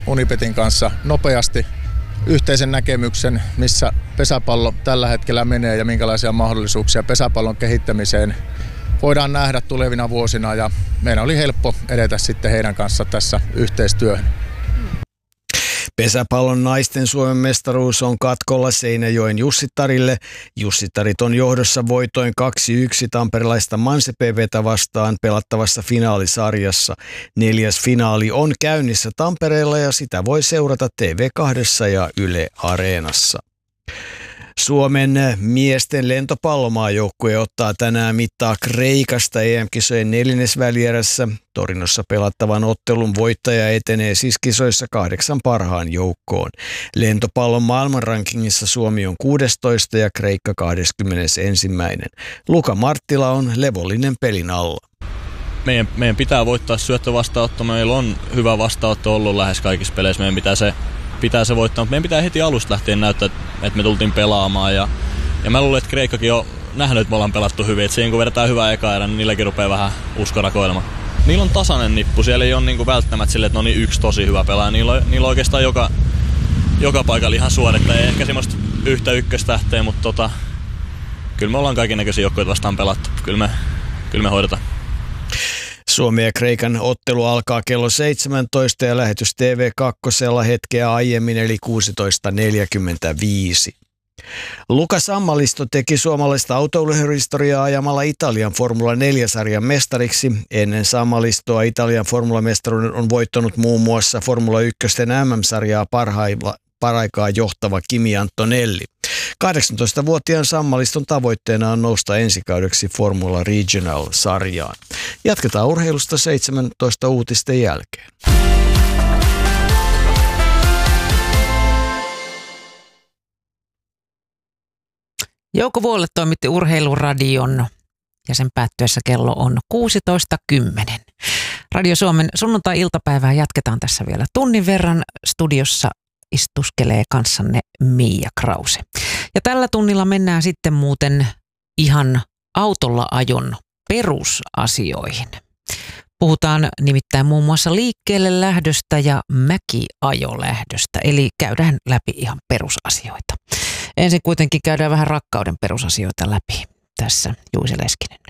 Unipetin kanssa nopeasti yhteisen näkemyksen, missä pesäpallo tällä hetkellä menee ja minkälaisia mahdollisuuksia pesäpallon kehittämiseen voidaan nähdä tulevina vuosina. Ja meidän oli helppo edetä sitten heidän kanssa tässä yhteistyöhön. Pesäpallon naisten Suomen mestaruus on katkolla Seinäjoen Jussittarille. Jussittarit on johdossa voitoin 2-1 tamperelaista Manse PV:tä vastaan pelattavassa finaalisarjassa. 4. finaali on käynnissä Tampereella ja sitä voi seurata TV2 ja Yle Areenassa. Suomen miesten lentopallomaajoukkue ottaa tänään mittaa Kreikasta EM-kisojen 4. välierässä. Torinossa pelattavan ottelun voittaja etenee siis kisoissa 8 parhaan joukkoon. Lentopallon maailmanrankingissa Suomi on 16 ja Kreikka 21. Luka Marttila on levollinen pelin alla. Meidän pitää voittaa syöttövastaanotto. Meillä on hyvä vastaanotto ollut lähes kaikissa peleissä. Meidän pitää se voittaa, mutta meidän pitää heti alusta lähtien näyttää, että me tultiin pelaamaan. Ja mä luulen, että Kreikkakin on nähnyt, että me ollaan pelattu hyvin. Että siinä kun vedetään hyvää eka erää, niin niilläkin rupeaa vähän usko rakoilemaan. Niillä on tasainen nippu. Siellä ei ole niinku välttämättä silleen, että no niin yksi tosi hyvä pelaaja. Niillä on oikeastaan joka paikalla ihan suorittaa. Ei ehkä semmoista yhtä ykköstähteä, mutta kyllä me ollaan kaikennäköisiä joukkoja vastaan pelattu. Kyllä me hoidetaan. Suomen ja Kreikan ottelu alkaa kello 17 ja lähetys TV2 hetkeä aiemmin eli 16.45. Luka Sammalisto teki suomalaista autoiluhistoriaa ajamalla Italian Formula 4-sarjan mestariksi. Ennen Sammalistoa Italian Formula-mestaruuden on voittanut muun muassa Formula 1 MM-sarjaa paraikaa johtava Kimi Antonelli. 18-vuotiaan Sammaliston tavoitteena on nousta ensikaudeksi Formula Regional-sarjaan. Jatketaan urheilusta 17 uutisten jälkeen. Jouko Vuolle toimitti Urheiluradion ja sen päättyessä kello on 16.10. Radio Suomen sunnuntai-iltapäivää jatketaan tässä vielä tunnin verran. Studiossa istuskelee kanssanne Miia Krause. Ja tällä tunnilla mennään sitten muuten ihan autolla ajon perusasioihin. Puhutaan nimittäin muun muassa liikkeelle lähdöstä ja mäkiajolähdöstä, eli käydään läpi ihan perusasioita. Ensin kuitenkin käydään vähän rakkauden perusasioita läpi tässä Juise Leskinen.